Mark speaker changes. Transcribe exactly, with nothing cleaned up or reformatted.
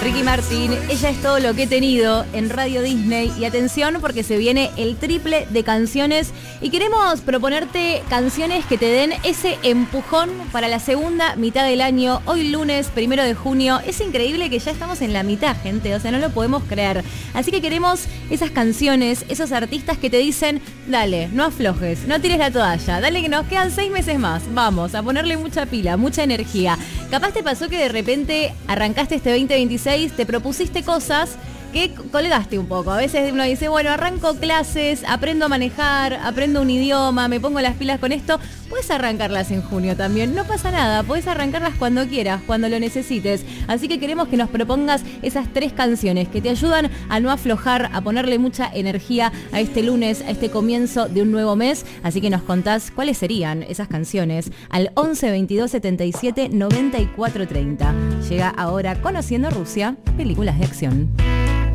Speaker 1: Ricky Martin, ella es todo lo que he tenido en Radio Disney. Y atención porque se viene el triple de canciones y queremos proponerte canciones que te den ese empujón para la segunda mitad del año. Hoy lunes, primero de junio. Es increíble que ya estamos en la mitad, gente, o sea, no lo podemos creer. Así que queremos esas canciones, esos artistas que te dicen, dale, no aflojes, no tires la toalla, dale que nos quedan seis meses más, vamos a ponerle mucha pila, mucha energía. Capaz te pasó que de repente arrancaste este veinte veintiséis, te propusiste cosas que colgaste un poco. A veces uno dice, bueno, arranco clases, aprendo a manejar, aprendo un idioma, me pongo las pilas con esto. Puedes arrancarlas en junio también, no pasa nada, puedes arrancarlas cuando quieras, cuando lo necesites. Así que queremos que nos propongas esas tres canciones que te ayudan a no aflojar, a ponerle mucha energía a este lunes, a este comienzo de un nuevo mes. Así que nos contás cuáles serían esas canciones al once veintidós setenta y siete noventa y cuatro treinta. Llega ahora Conociendo Rusia, películas de acción.